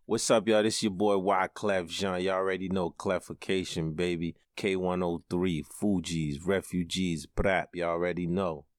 What's up, y'all? This your boy Wyclef Jean. Y'all already know Cleffication, baby. K103, Fugees, Refugees, Brap. Y'all already know.